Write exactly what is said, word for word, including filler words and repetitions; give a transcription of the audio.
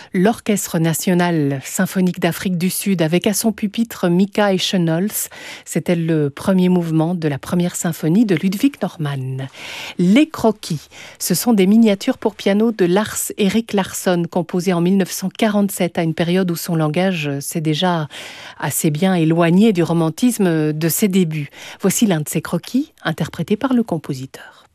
l'Orchestre national symphonique d'Afrique du Sud avec à son pupitre Mika Eschenholz. C'était le premier mouvement de la première symphonie de Ludwig Normann. Les croquis, ce sont des miniatures pour piano de Lars Erik Larsson, composées en mille neuf cent quarante-sept, à une période où son langage s'est déjà assez bien éloigné du romantisme de ses débuts. Voici l'un de ces croquis, interprété par le compositeur.